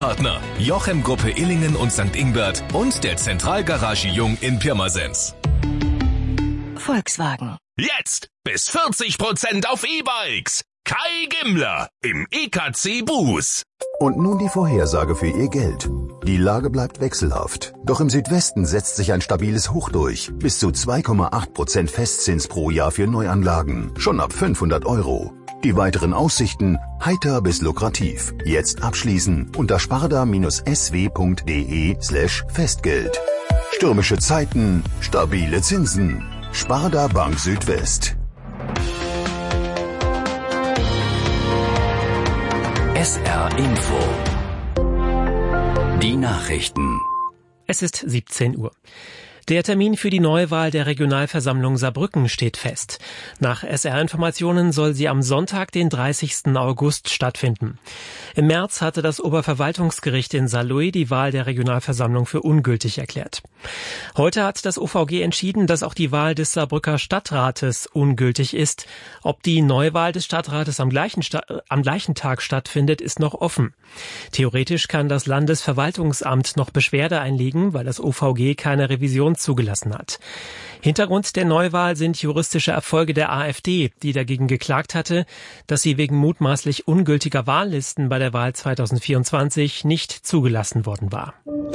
Partner Jochem Gruppe Illingen und St. Ingbert und der Zentralgarage Jung in Pirmasens. Volkswagen. Jetzt bis 40% auf E-Bikes. Kai Gimmler im EKC Buß. Und nun die Vorhersage für Ihr Geld. Die Lage bleibt wechselhaft. Doch im Südwesten setzt sich ein stabiles Hoch durch. Bis zu 2,8% Festzins pro Jahr für Neuanlagen. Schon ab 500 €. Die weiteren Aussichten heiter bis lukrativ. Jetzt abschließen unter sparda-sw.de/Festgeld. Stürmische Zeiten, stabile Zinsen. Sparda Bank Südwest. SR Info. Die Nachrichten. Es ist 17 Uhr. Der Termin für die Neuwahl der Regionalversammlung Saarbrücken steht fest. Nach SR-Informationen soll sie am Sonntag, den 30. August, stattfinden. Im März hatte das Oberverwaltungsgericht in Saarlouis die Wahl der Regionalversammlung für ungültig erklärt. Heute hat das OVG entschieden, dass auch die Wahl des Saarbrücker Stadtrates ungültig ist. Ob die Neuwahl des Stadtrates am gleichen Tag stattfindet, ist noch offen. Theoretisch kann das Landesverwaltungsamt noch Beschwerde einlegen, weil das OVG keine Revision zugelassen hat. Hintergrund der Neuwahl sind juristische Erfolge der AfD, die dagegen geklagt hatte, dass sie wegen mutmaßlich ungültiger Wahllisten bei der Wahl 2024 nicht zugelassen worden war.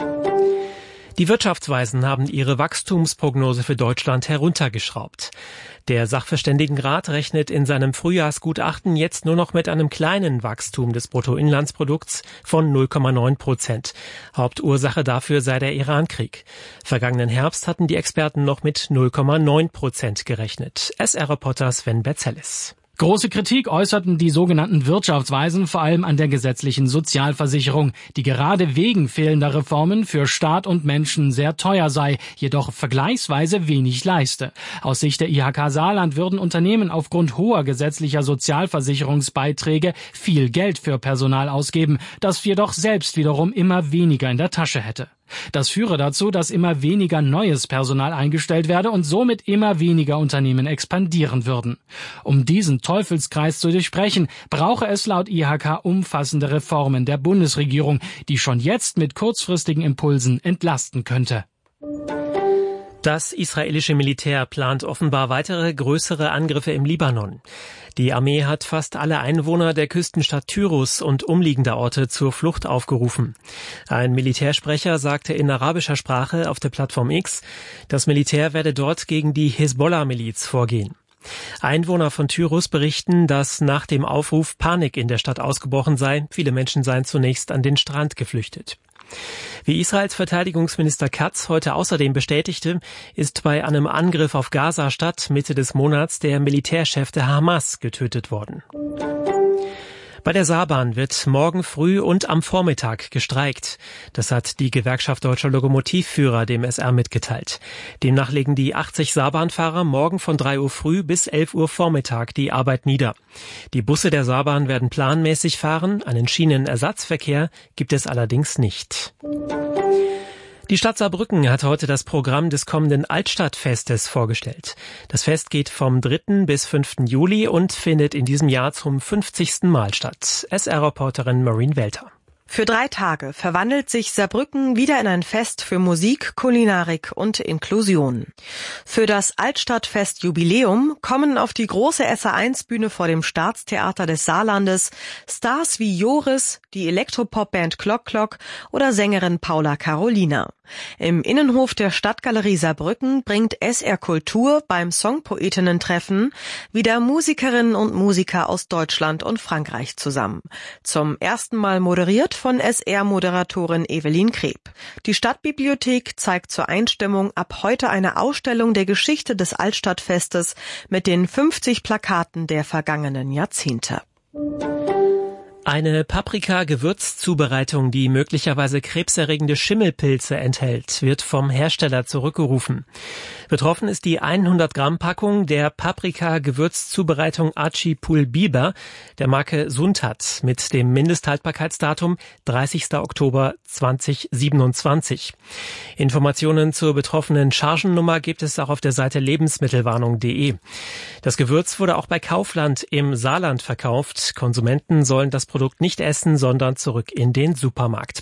Die Wirtschaftsweisen haben ihre Wachstumsprognose für Deutschland heruntergeschraubt. Der Sachverständigenrat rechnet in seinem Frühjahrsgutachten jetzt nur noch mit einem kleinen Wachstum des Bruttoinlandsprodukts von 0,9%. Hauptursache dafür sei der Irankrieg. Vergangenen Herbst hatten die Experten noch mit 0,9% gerechnet. SR-Reporter Sven Betzelis. Große Kritik äußerten die sogenannten Wirtschaftsweisen vor allem an der gesetzlichen Sozialversicherung, die gerade wegen fehlender Reformen für Staat und Menschen sehr teuer sei, jedoch vergleichsweise wenig leiste. Aus Sicht der IHK Saarland würden Unternehmen aufgrund hoher gesetzlicher Sozialversicherungsbeiträge viel Geld für Personal ausgeben, das jedoch selbst wiederum immer weniger in der Tasche hätte. Das führe dazu, dass immer weniger neues Personal eingestellt werde und somit immer weniger Unternehmen expandieren würden. Um diesen Teufelskreis zu durchbrechen, brauche es laut IHK umfassende Reformen der Bundesregierung, die schon jetzt mit kurzfristigen Impulsen entlasten könnte. Das israelische Militär plant offenbar weitere größere Angriffe im Libanon. Die Armee hat fast alle Einwohner der Küstenstadt Tyrus und umliegender Orte zur Flucht aufgerufen. Ein Militärsprecher sagte in arabischer Sprache auf der Plattform X, das Militär werde dort gegen die Hisbollah-Miliz vorgehen. Einwohner von Tyrus berichten, dass nach dem Aufruf Panik in der Stadt ausgebrochen sei. Viele Menschen seien zunächst an den Strand geflüchtet. Wie Israels Verteidigungsminister Katz heute außerdem bestätigte, ist bei einem Angriff auf Gaza-Stadt Mitte des Monats der Militärchef der Hamas getötet worden. Bei der Saarbahn wird morgen früh und am Vormittag gestreikt. Das hat die Gewerkschaft Deutscher Lokomotivführer dem SR mitgeteilt. Demnach legen die 80 Saarbahnfahrer morgen von 3 Uhr früh bis 11 Uhr Vormittag die Arbeit nieder. Die Busse der Saarbahn werden planmäßig fahren, einen Schienenersatzverkehr gibt es allerdings nicht. Die Stadt Saarbrücken hat heute das Programm des kommenden Altstadtfestes vorgestellt. Das Fest geht vom 3. bis 5. Juli und findet in diesem Jahr zum 50. Mal statt. SR-Reporterin Maureen Welter. Für 3 Tage verwandelt sich Saarbrücken wieder in ein Fest für Musik, Kulinarik und Inklusion. Für das Altstadtfest Jubiläum kommen auf die große SA1-Bühne vor dem Staatstheater des Saarlandes Stars wie Joris, die Elektropop-Band Klock Klock oder Sängerin Paula Carolina. Im Innenhof der Stadtgalerie Saarbrücken bringt SR Kultur beim Songpoetinnen-Treffen wieder Musikerinnen und Musiker aus Deutschland und Frankreich zusammen. Zum ersten Mal moderiert von SR-Moderatorin Evelyn Kreb. Die Stadtbibliothek zeigt zur Einstimmung ab heute eine Ausstellung der Geschichte des Altstadtfestes mit den 50 Plakaten der vergangenen Jahrzehnte. Eine Paprika-Gewürzzubereitung, die möglicherweise krebserregende Schimmelpilze enthält, wird vom Hersteller zurückgerufen. Betroffen ist die 100-Gramm-Packung der Paprika-Gewürzzubereitung Archipul Biber der Marke Suntat mit dem Mindesthaltbarkeitsdatum 30. Oktober 2027. Informationen zur betroffenen Chargennummer gibt es auch auf der Seite lebensmittelwarnung.de. Das Gewürz wurde auch bei Kaufland im Saarland verkauft. Konsumenten sollen das Produkt nicht essen, sondern zurück in den Supermarkt